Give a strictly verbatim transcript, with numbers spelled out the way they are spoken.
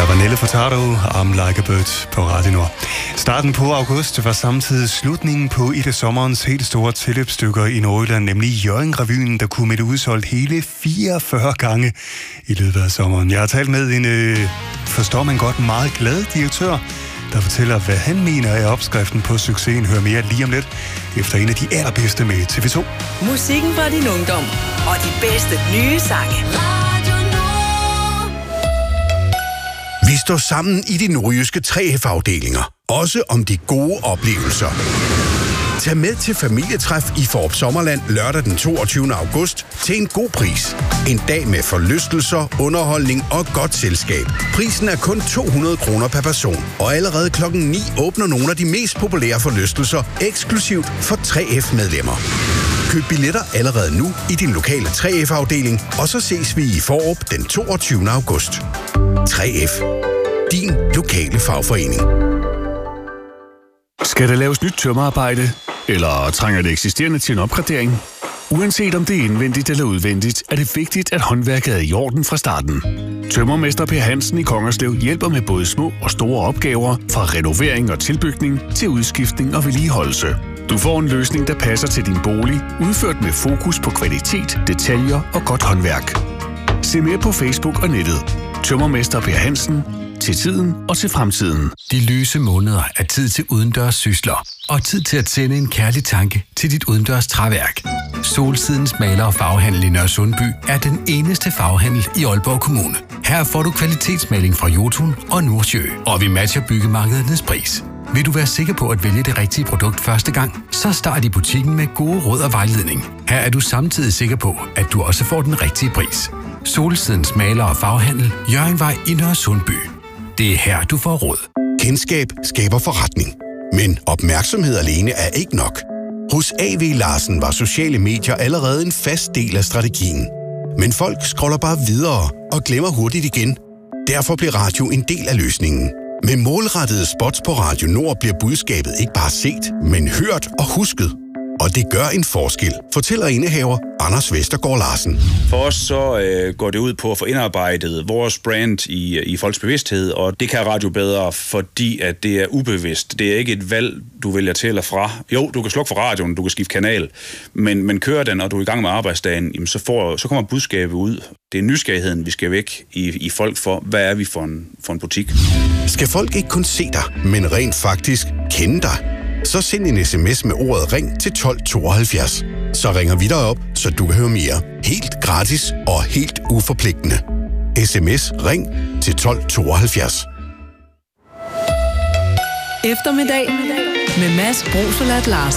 Der var Nelly Furtado, I'm Like a Bird på Radio Nord. Starten på august var samtidig slutningen på et af sommerens helt store tilløbsstykker i Nordjylland, nemlig Hjørring-revyen, der kunne med det udsolgt hele fireogfyrre gange i løbet af sommeren. Jeg har talt med en, øh, forstår man godt, meget glad direktør, der fortæller, hvad han mener er opskriften på succesen. Hør mere lige om lidt, efter en af de allerbedste med T V to. Musikken fra din ungdom og de bedste nye sange. Vi står sammen i de nordjyske tre F-afdelinger. Også om de gode oplevelser. Tag med til familietræf i Fårup Sommerland lørdag den toogtyvende august til en god pris. En dag med forlystelser, underholdning og godt selskab. Prisen er kun to hundrede kroner per person. Og allerede klokken ni åbner nogle af de mest populære forlystelser eksklusivt for tre F-medlemmer. Køb billetter allerede nu i din lokale tre F-afdeling, og så ses vi i Fårup den toogtyvende august. tre F. Din lokale fagforening. Skal der laves nyt tømmerarbejde? Eller trænger det eksisterende til en opgradering? Uanset om det er indvendigt eller udvendigt, er det vigtigt, at håndværket er i orden fra starten. Tømrermester Per Hansen i Kongerslev hjælper med både små og store opgaver, fra renovering og tilbygning til udskiftning og vedligeholdelse. Du får en løsning, der passer til din bolig, udført med fokus på kvalitet, detaljer og godt håndværk. Se mere på Facebook og nettet. Tømrermester Per Hansen. Til tiden og til fremtiden. De lyse måneder er tid til udendørs sysler. Og tid til at sende en kærlig tanke til dit udendørs træværk. Solsidens maler- og farvehandel i Nørresundby er den eneste farvehandel i Aalborg Kommune. Her får du kvalitetsmaling fra Jotun og Nordsjø, og vi matcher byggemarkedernes pris. Vil du være sikker på at vælge det rigtige produkt første gang, så start i butikken med gode råd og vejledning. Her er du samtidig sikker på, at du også får den rigtige pris. Solsidens maler- og farvehandel, Hjørringvej i Nørresundby. Det er her, du får råd. Kendskab skaber forretning. Men opmærksomhed alene er ikke nok. Hos A V Larsen var sociale medier allerede en fast del af strategien. Men folk scroller bare videre og glemmer hurtigt igen. Derfor bliver radio en del af løsningen. Med målrettede spots på Radio Nord bliver budskabet ikke bare set, men hørt og husket. Og det gør en forskel, fortæller indehaver Anders Vestergaard Larsen. For os så øh, går det ud på at få indarbejdet vores brand i, i folks bevidsthed, og det kan radio bedre, fordi at det er ubevidst. Det er ikke et valg, du vælger til eller fra. Jo, du kan slukke for radioen, du kan skifte kanal, men, men kører den, og du er i gang med arbejdsdagen, jamen så, får, så kommer budskabet ud. Det er nysgerrigheden, vi skal væk i, i folk for, hvad er vi for en, for en butik. Skal folk ikke kun se dig, men rent faktisk kende dig? Så send en sms med ordet ring til tolv tooghalvfjerds. Så ringer vi dig op, så du kan høre mere. Helt gratis og helt uforpligtende. Sms ring til tolv tooghalvfjerds. Eftermiddag med Mads Brosolat Larsen.